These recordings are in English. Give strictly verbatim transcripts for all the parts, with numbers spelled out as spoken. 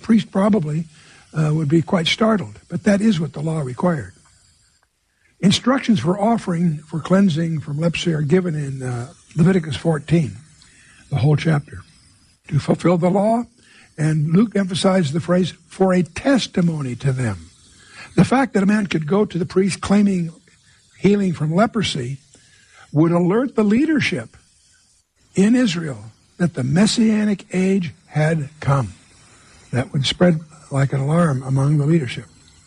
priest probably uh, would be quite startled, but that is what the law required. Instructions for offering for cleansing from leprosy are given in uh, Leviticus fourteen, the whole chapter, to fulfill the law. And Luke emphasized the phrase, for a testimony to them. The fact that a man could go to the priest claiming healing from leprosy would alert the leadership in Israel that the Messianic age had come. That would spread like an alarm among the leadership.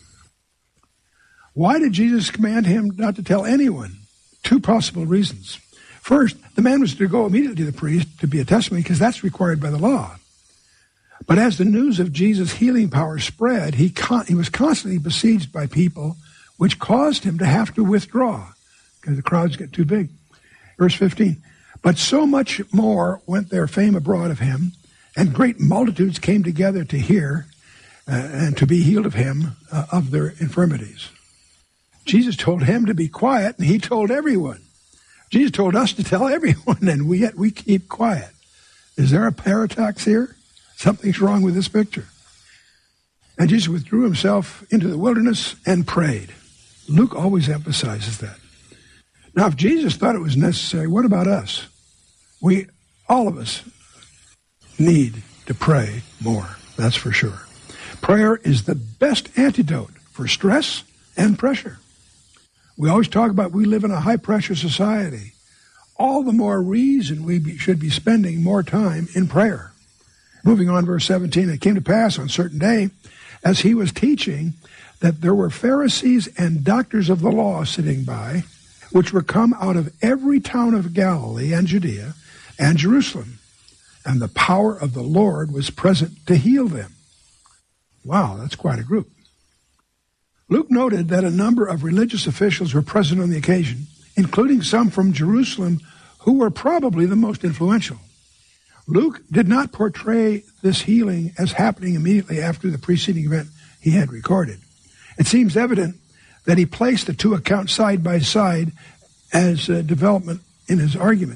Why did Jesus command him not to tell anyone? Two possible reasons. First, the man was to go immediately to the priest to be a testimony because that's required by the law. But as the news of Jesus' healing power spread, he, con- he was constantly besieged by people, which caused him to have to withdraw because the crowds get too big. Verse fifteen, but so much more went their fame abroad of him, and great multitudes came together to hear uh, and to be healed of him uh, of their infirmities. Jesus told him to be quiet, and he told everyone. Jesus told us to tell everyone, and we, yet we keep quiet. Is there a paradox here? Something's wrong with this picture. And Jesus withdrew himself into the wilderness and prayed. Luke always emphasizes that. Now, if Jesus thought it was necessary, what about us? We, all of us, need to pray more. That's for sure. Prayer is the best antidote for stress and pressure. We always talk about we live in a high-pressure society. All the more reason we be, should be spending more time in prayer. Moving on, verse seventeen, it came to pass on a certain day, as he was teaching, that there were Pharisees and doctors of the law sitting by, which were come out of every town of Galilee and Judea and Jerusalem. And the power of the Lord was present to heal them. Wow, that's quite a group. Luke noted that a number of religious officials were present on the occasion, including some from Jerusalem who were probably the most influential. Luke did not portray this healing as happening immediately after the preceding event he had recorded. It seems evident that he placed the two accounts side by side as a development in his argument.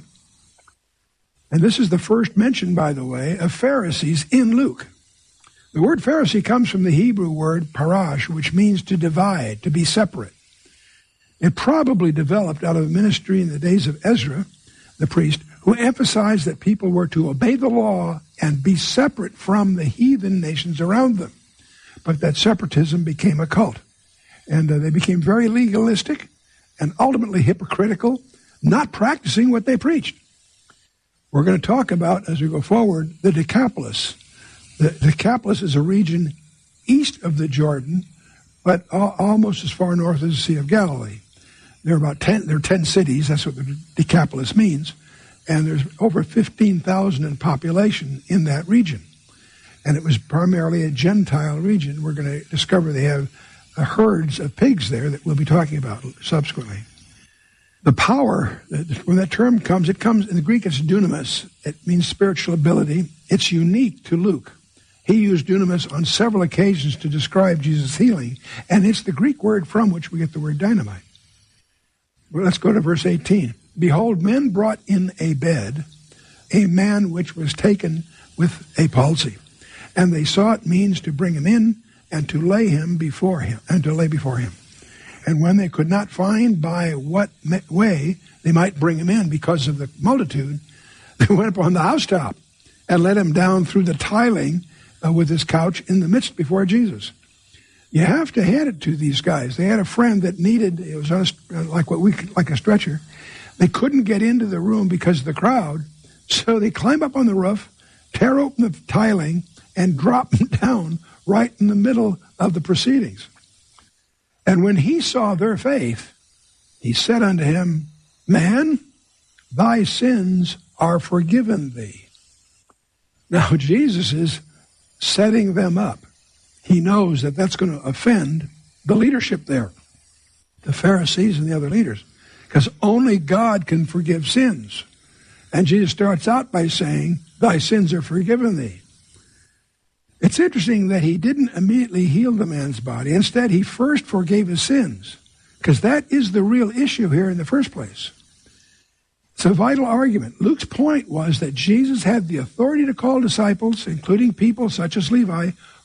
And this is the first mention, by the way, of Pharisees in Luke. The word Pharisee comes from the Hebrew word parash, which means to divide, to be separate. It probably developed out of a ministry in the days of Ezra, the priest, who emphasized that people were to obey the law and be separate from the heathen nations around them. But that separatism became a cult. And uh, they became very legalistic and ultimately hypocritical, not practicing what they preached. We're going to talk about, as we go forward, the Decapolis. The Decapolis is a region east of the Jordan, but al- almost as far north as the Sea of Galilee. There are about ten, there are ten cities, that's what the Decapolis means, and there's over fifteen thousand in population in that region. And it was primarily a Gentile region. We're going to discover they have uh, herds of pigs there that we'll be talking about subsequently. The power, when that term comes, it comes, in the Greek it's dunamis. It means spiritual ability. It's unique to Luke. He used dunamis on several occasions to describe Jesus' healing, and it's the Greek word from which we get the word dynamite. Well, let's go to verse eighteen. Behold, men brought in a bed a man which was taken with a palsy, and they sought means to bring him in and to lay him before him, and to lay before him. And when they could not find by what way they might bring him in because of the multitude, they went up on the housetop and let him down through the tiling uh, with his couch in the midst before Jesus. You have to hand it to these guys. They had a friend that needed, it was on a, like what we like a stretcher. They couldn't get into the room because of the crowd, so they climb up on the roof, tear open the tiling, and drop him down right in the middle of the proceedings. And when he saw their faith, he said unto him, Man, thy sins are forgiven thee. Now, Jesus is setting them up. He knows that that's going to offend the leadership there, the Pharisees and the other leaders, because only God can forgive sins. And Jesus starts out by saying, Thy sins are forgiven thee. It's interesting that he didn't immediately heal the man's body. Instead, he first forgave his sins, because that is the real issue here in the first place. It's a vital argument. Luke's point was that Jesus had the authority to call disciples, including people such as Levi,